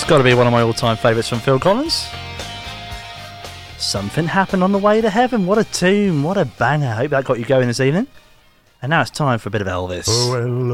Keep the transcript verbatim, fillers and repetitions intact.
It's got to be one of my all-time favourites from Phil Collins. Something Happened on the Way to Heaven. What a tune, what a banger. I hope that got you going this evening. And now it's time for a bit of Elvis. Oh, well.